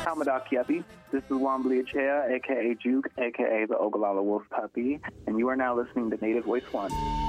Hamadak Yepi. This is Wambly Achea, a.k.a. Juke, a.k.a. the Ogallala Wolf Puppy, and you are now listening to Native Voice One.